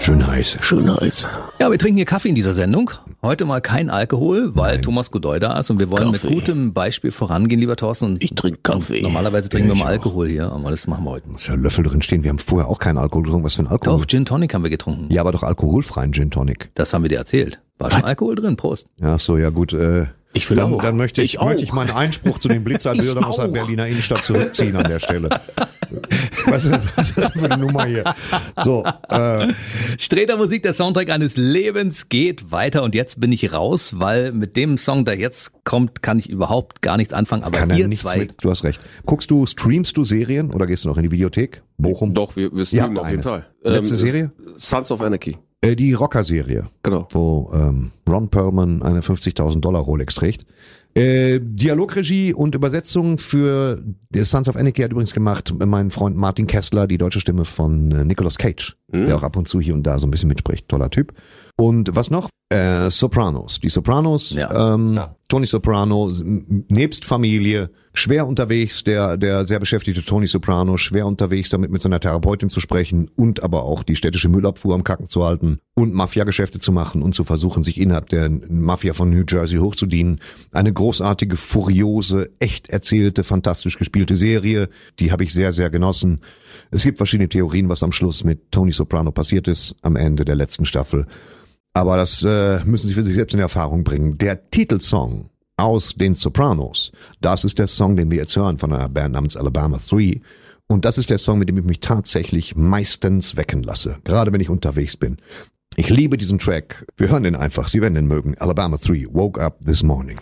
Schön heiß. Schön heiß. Ja, wir trinken hier Kaffee in dieser Sendung. Heute mal kein Alkohol, weil Thomas Godoy da ist und wir wollen Kaffee. mit gutem Beispiel vorangehen, lieber Thorsten. Ich trinke Kaffee. Normalerweise trinken wir Ich mal auch. Alkohol hier, aber das machen wir heute. Muss ja Löffel drin stehen. Wir haben vorher auch keinen Alkohol getrunken. Was für ein Alkohol? Doch, Gin Tonic haben wir getrunken. Ja, aber doch alkoholfreien Gin Tonic. Das haben wir dir erzählt. War schon Alkohol drin, Prost. Ja, so, ja gut. Ich will auch. Dann möchte ich meinen Einspruch zu den Blitzerbildern aus der auch. Berliner Innenstadt zurückziehen an der Stelle. Was ist das für eine Nummer hier? So, Streter Musik, der Soundtrack eines Lebens geht weiter und jetzt bin ich raus, weil mit dem Song, der jetzt kommt, kann ich überhaupt gar nichts anfangen. Aber kann er ihr nichts zwei, mit. Du hast recht. Streamst du Serien oder gehst du noch in die Videothek? Bochum? Doch, wir Ihr streamen habt auf jeden eine. Fall. Letzte Serie? Sons of Anarchy. Die Rocker-Serie. Genau. Wo Ron Perlman eine $50.000 Rolex trägt. Dialogregie und Übersetzung für The Sons of Anarchy hat übrigens gemacht mein Freund Martin Kessler, die deutsche Stimme von Nicolas Cage, der auch ab und zu hier und da so ein bisschen mitspricht. Toller Typ. Und was noch? Sopranos. Die Sopranos, Ja. Tony Soprano, nebst Familie, schwer unterwegs, der sehr beschäftigte Tony Soprano, schwer unterwegs damit mit seiner Therapeutin zu sprechen und aber auch die städtische Müllabfuhr am Kacken zu halten und Mafia-Geschäfte zu machen und zu versuchen, sich innerhalb der Mafia von New Jersey hochzudienen. Eine großartige, furiose, echt erzählte, fantastisch gespielte Serie, die habe ich sehr, sehr genossen. Es gibt verschiedene Theorien, was am Schluss mit Tony Soprano passiert ist, am Ende der letzten Staffel. Aber das müssen Sie für sich selbst in Erfahrung bringen. Der Titelsong aus den Sopranos, das ist der Song, den wir jetzt hören von einer Band namens Alabama 3. Und das ist der Song, mit dem ich mich tatsächlich meistens wecken lasse, gerade wenn ich unterwegs bin. Ich liebe diesen Track. Wir hören den einfach. Sie werden den mögen. Alabama 3, Woke Up This Morning.